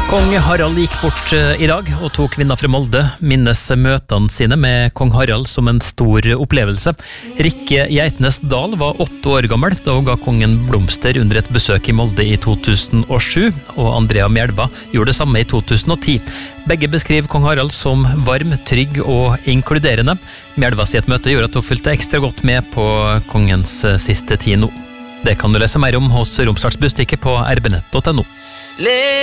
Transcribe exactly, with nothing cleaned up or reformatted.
Kong Harald gikk bort i dag og tok kvinner fra Molde minnes møtene sine med kong Harald som en stor opplevelse. Rikke Geitnes Dahl var åtte år gammel da hun ga kongen blomster under et besøk i Molde i to tusen og sju, og Andrea Mjelba gjorde det samme i to tusen og ti. Begge beskriver kong Harald som varm, trygg og inkluderende. Mjelba sitt møte gjorde at hun fulgte ekstra godt med på kongens siste tid nå. Det kan du lese mer om hos Romsdals Budstikke på r b nett punktum no.